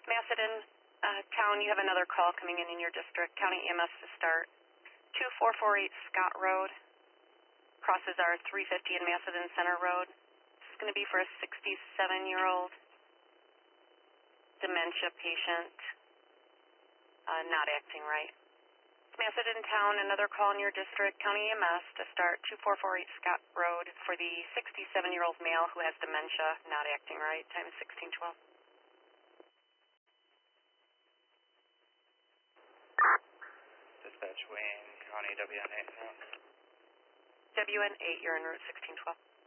Macedon Town, you have another call coming in your district. County EMS to start. 2448 Scott Road. Crosses our 350 and Macedon Center Road. This is going to be for a 67-year-old dementia patient not acting right. Macedon Town, another call in your district. County EMS to start 2448 Scott Road for the 67-year-old male who has dementia not acting right. Time is 1612. Dispatch Wayne County WN8 now. WN8, you're en route 1612.